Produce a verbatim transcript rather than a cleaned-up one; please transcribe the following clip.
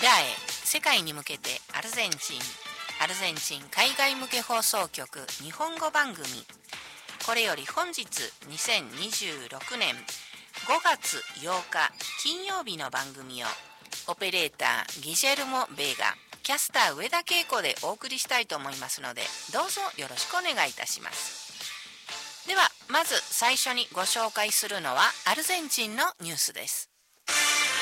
ラへ世界に向けてアルゼンチンアルゼンチン海外向け放送局日本語番組。これより本日にせんにじゅうろくねんごがつようか金曜日の番組をオペレーターギジェルモ・ベーガ、キャスター上田恵子でお送りしたいと思いますので、どうぞよろしくお願いいたします。ではまず最初にご紹介するのはアルゼンチンのニュースです。